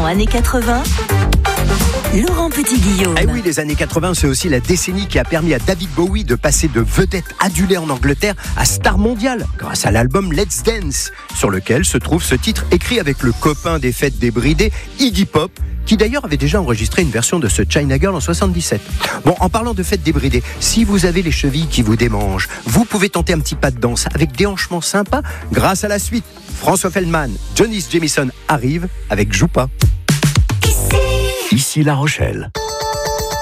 années 80. Laurent Petit-Guillaume. Eh oui, les années 80, c'est aussi la décennie qui a permis à David Bowie de passer de vedette adulée en Angleterre à star mondiale, grâce à l'album Let's Dance, sur lequel se trouve ce titre écrit avec le copain des fêtes débridées, Iggy Pop, qui d'ailleurs avait déjà enregistré une version de ce China Girl en 77. Bon, en parlant de fêtes débridées, si vous avez les chevilles qui vous démangent, vous pouvez tenter un petit pas de danse avec des hanchements sympas grâce à la suite. François Feldman, Johnny Jamison arrive avec Joue pas. Ici La Rochelle.